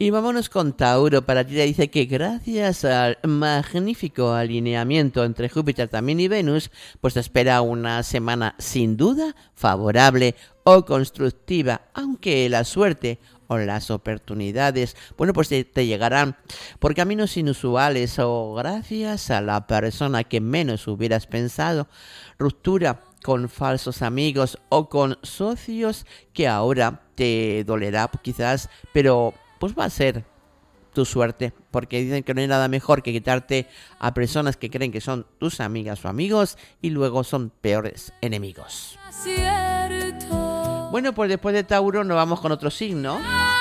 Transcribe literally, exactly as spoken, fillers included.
Y vámonos con Tauro. Para ti le dice que gracias al magnífico alineamiento entre Júpiter también y Venus, pues te espera una semana sin duda favorable o constructiva, aunque la suerte o las oportunidades, bueno, pues te, te llegarán por caminos inusuales o gracias a la persona que menos hubieras pensado. Ruptura con falsos amigos o con socios que ahora te dolerá quizás, pero pues va a ser tu suerte, porque dicen que no hay nada mejor que quitarte a personas que creen que son tus amigas o amigos y luego son peores enemigos. Bueno, pues después de Tauro nos vamos con otro signo.